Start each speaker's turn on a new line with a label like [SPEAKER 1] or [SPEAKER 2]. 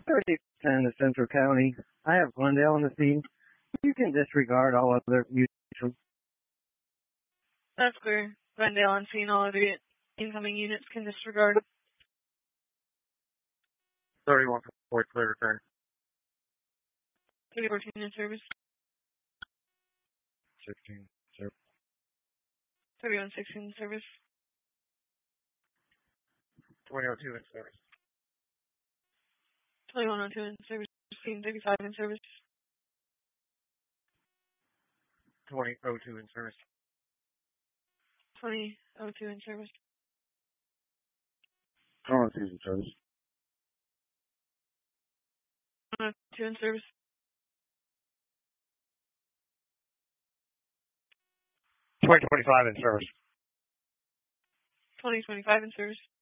[SPEAKER 1] 3010 to Central County. I have Glendale on the scene. You can disregard all other mutual.
[SPEAKER 2] That's clear. Glendale on scene. All other incoming units can disregard.
[SPEAKER 3] 31 Fort clear return.
[SPEAKER 2] 3014 in service.
[SPEAKER 3] 16 service.
[SPEAKER 2] 3116 in service.
[SPEAKER 3] 2002 in service.
[SPEAKER 2] 2102 in service. 35 in service.
[SPEAKER 3] 2002 in service.
[SPEAKER 2] 2002 in service.
[SPEAKER 3] 2002 in service.
[SPEAKER 2] 2002 in service.
[SPEAKER 3] 2025 in service.
[SPEAKER 2] 2025 in service.